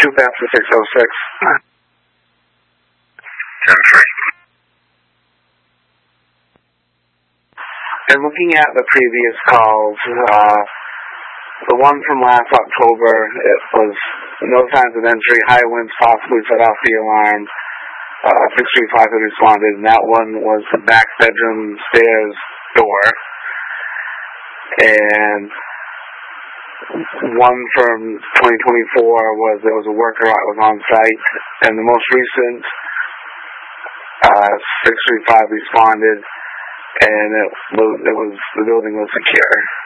2 for 606. 10-3. And looking at the previous calls, the one from last October, it was no signs of entry, high winds possibly set off the alarm. 635 had responded, and that one was the back bedroom stairs door. And one from 2024 was there was a worker that was on site, and the most recent 635 responded, and it was the building was secure.